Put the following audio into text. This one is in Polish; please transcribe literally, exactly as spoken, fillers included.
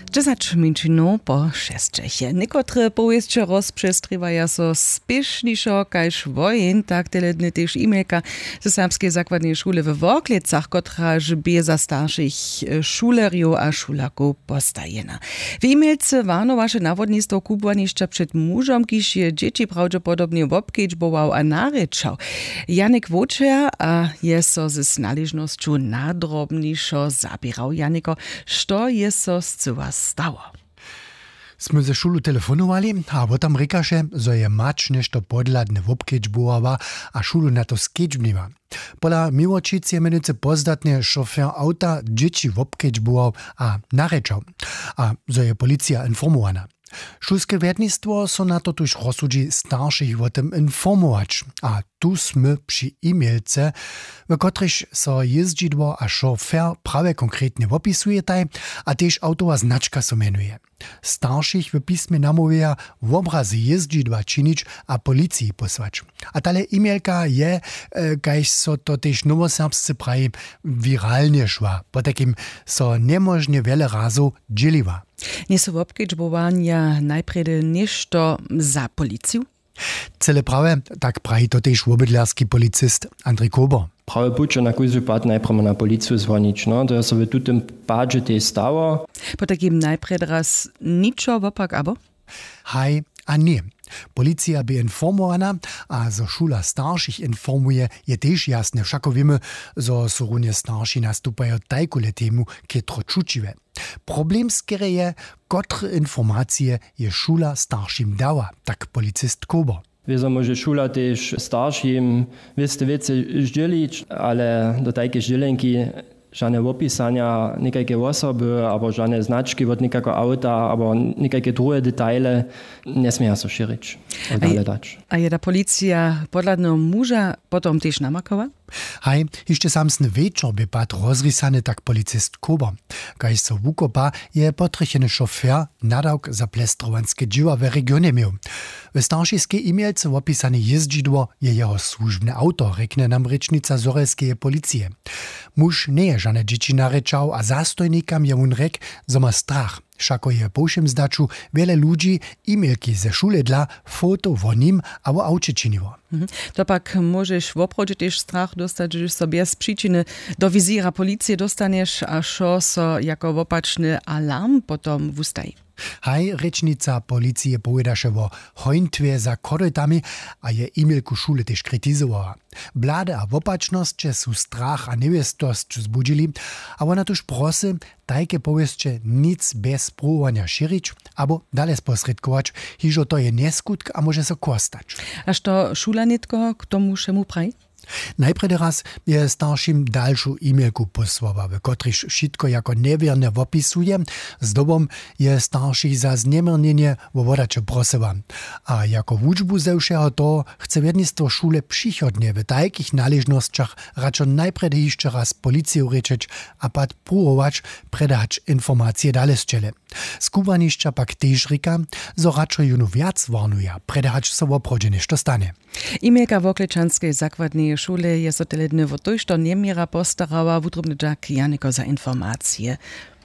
Dziesięć minut po šestčeche. Niekotre powieście rozprzestrywają so spieszniszo kaž wojen, tak teledny też e-mailka ze serbskiej zakładnej szule w Worklecach, która żbie za starszych szuleriów a szulaków postajena. W e-mailce warno wasze nawodnictwo kubłaniszcza przed mużom, kiż je dzieci prawdopodobnie w obkedźbował a naryczał. Janek Wóczer a je so ze znależnością nadrobniszo zabierał. Janeko, što je so zcyła stało? Sme ze šulu telefonovali, a potem rekaše, zo je mač nešto podladne v obkedžbova, a šulu na to skedžbniva. Pola miłočic je menuce pozdatne šofér auta dzieci w obkedžbov a narečał, a zo je policja informowana. Šulske wiernictwo so na to tuż rozsudzi starszych o tym informować, a tu sme przy e-mailce, w których so jeździdło a šofér prawie konkretnie opisuje taj, a też autowa znaczka so menuje. Starszych w pismie namówienia w obrazy jeździdła czynić a policji posłać. A tale e-mailka je, e, kaž so to też nowoserbscy praji wiralnie szła, po takim so niemożnie wiele razu dzieliła. Nie są obkedźbowania najpredy nešto za policiju? Cele prawe, tak praji to też obydlarski policist Andrzej Kober. Prawe pučo na kujzu pad najprve na policiju zvonič, no, to je so v tutem padže te stavo. Po takim najpred raz ničo opak, abo? Haj, a nie. Policja by informowana, a zo šula starších informuje, je też jasne. Všako wiemy, zo so runie starši nastupają tajkule temu, kietro čučive. Problem skere je, kotre informacije je šula starším dała, tak policist Kober. Wiedzą, może szula też starszym wieste wiece zdzielić, ale do takiej zdzielenki żadne opisania, nikakie osoby, albo żadne znaczki od nikakiego auta, albo nikakie drugie detale nie smieją się szerzyć. A je ta policja podladno muża potom też namakowa? Haj, jeszcze samsny wieczór by pad rozrysany tak policist Kober. Kaž so wukopa je potrycheny šofér nadawk za plestrowanskie dzieła w regionie miał. W starszej e-mailce opisane jeździdło je jeho służbne auto, rekne nam rečnica zorelskiej policji. Muž nie je żadne dzieci narečał, a zastojnikam je on rek, zo ma strach. Všako je po všem zdaču wiele ludzi e-mailki ze szule dla foto o nim a o aucie czyniło. Mhm. To pak możesz w oprodzie też strach dostać, że sobie z przyczyny do wizira policji dostaniesz, a šo so jako opaczny alarm potom wustaj. Haj, rečnica policije povedaše o hojntwie za korytami, a je e-mailku šule też kritizowała. Blade a wopačnosće su strach a nevjestost zbudili, a ona tuž prosy, tajke powieszcze nic bez próbowania širić, abo dalej sposredkować, hižo to je neskutk a może so kostać. A što šula nitko k tomu všemu praji? Najpredy raz je starším dalšiu e-mailku posłała, w kotryż wszystko jako niewierne opisuje. Z dobom je starší za zniemirnienie wo wodače prosyła. A jako wuczbu ze všeho to chce wiernictwo szule przychodnie w takich należnościach raczej najpredy jeszcze raz policję ryczeć, a pad próbować predać informacje dalej zczele. Skubaniszcza pak też rika, zo raczej junu wiac warnuje, predać so oprodzie nešto stanie. E-mailka Worklečanskej zakładnej szule je so teledny o to, što Niemira postarała, wutrubny Jack Janeko za informacje.